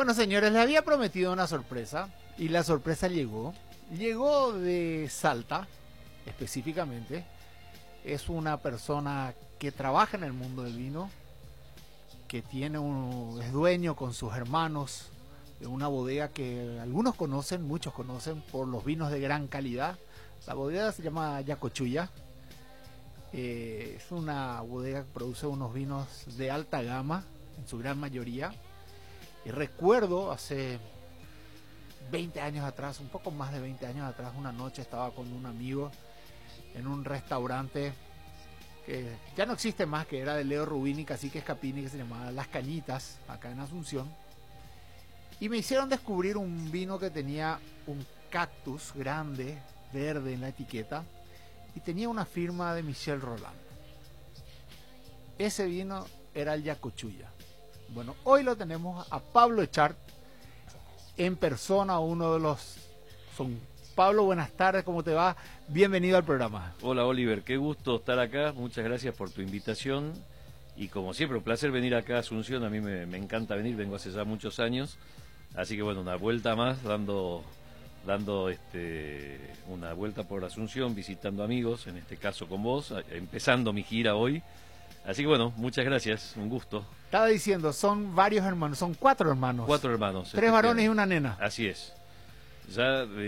Bueno, señores, les había prometido una sorpresa y la sorpresa llegó. Llegó de Salta, específicamente. Es una persona que trabaja en el mundo del vino, que es dueño con sus hermanos de una bodega que algunos conocen, muchos conocen por los vinos de gran calidad. La bodega se llama Yacochulla. Es una bodega que produce unos vinos de alta gama, en su gran mayoría. Y recuerdo hace 20 años atrás, un poco más de 20 años atrás, una noche estaba con un amigo en un restaurante que ya no existe más, que era de Leo Rubini, Cacique Escapini, que se llamaba Las Cañitas, acá en Asunción. Y me hicieron descubrir un vino que tenía un cactus grande, verde en la etiqueta, y tenía una firma de Michel Roland. Ese vino era el Yacochulla. Bueno, hoy lo tenemos a Pablo Echart en persona, uno de los... Pablo, buenas tardes, ¿cómo te va? Bienvenido al programa. Hola Oliver, qué gusto estar acá, muchas gracias por tu invitación y como siempre un placer venir acá a Asunción, a mí me encanta venir, vengo hace ya muchos años, así que bueno, una vuelta más dando una vuelta por Asunción, visitando amigos, en este caso con vos, empezando mi gira hoy. Así que bueno, muchas gracias, un gusto. Estaba diciendo, son varios hermanos, son 4 hermanos. 4 hermanos. 3 varones y una nena. Así es. Ya